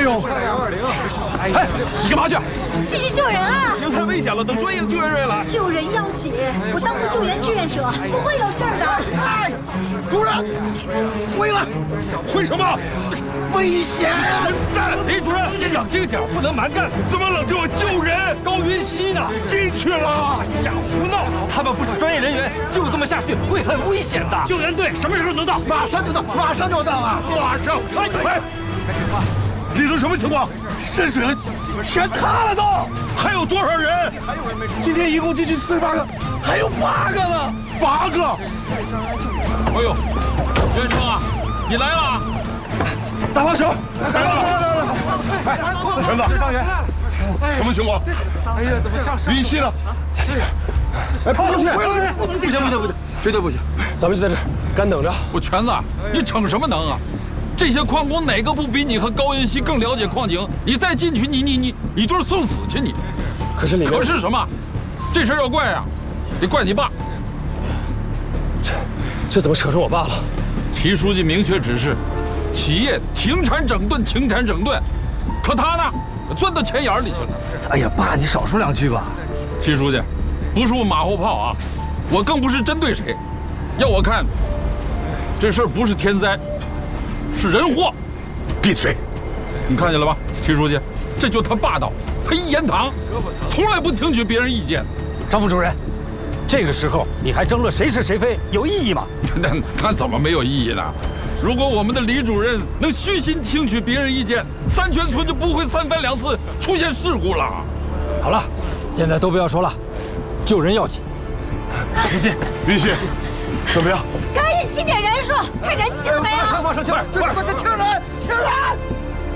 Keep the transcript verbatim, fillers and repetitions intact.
呦！哎，你干嘛去？ 进去救人啊！ 行，太危险了，等专业的救援人员来。 救人要紧，我当过救援志愿者，不会有事儿的。 哎，主任，回来！回什么？危险！ 李主任，你冷静点，不能蛮干。 怎么冷静？我救人。 高云熙呢？ 进去了。 瞎胡闹！他们不是专业人员，就这么下去会很危险的。救援队什么时候能到？ 马上就到，马上就到啊！马上！快快！里头什么情况？渗水了，全塌了都！还有多少人？今天一共进去四十八个，还有八个呢，八个！ 哎呦，袁生啊，你来了！ 大帮手，来了来了来了！哎，全子， 上元， 什么情况？ 哎呀，怎么上？ 云溪呢？在里面。哎，不能去！不行不行不行，绝对不行！咱们就在这儿干等着。 我全子，你逞什么能啊？这些矿工哪个不比你和高云熙更了解矿情？你再进去，你你你你就是送死去你！ 可是里面可是什么？这事要怪啊，得怪你爸。 这这怎么扯上我爸了？ 齐书记明确指示，企业停产整顿，停产整顿。可他呢，钻到钱眼里去了。 哎呀，爸，你少说两句吧。 齐书记，不是我马后炮啊，我更不是针对谁。要我看，这事儿不是天灾。是人祸， 闭嘴！ 你看见了吧，齐书记，这就他霸道，他一言堂，从来不听取别人意见。 张副主任，这个时候你还争论谁是谁非，有意义吗？ 那那怎么没有意义呢？如果我们的李主任能虚心听取别人意见，三泉村就不会三番两次出现事故了。 好了，现在都不要说了，救人要紧。云溪， 云溪，怎么样？ 赶紧清点人数，看人齐了没有？ 马上清点，快快再清人！